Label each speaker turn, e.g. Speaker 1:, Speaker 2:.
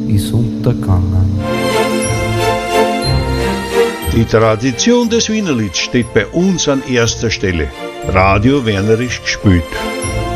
Speaker 1: ist untergangen.
Speaker 2: Die Tradition des Wienerlieds steht bei uns an erster Stelle. Radio Wernerisch gespielt.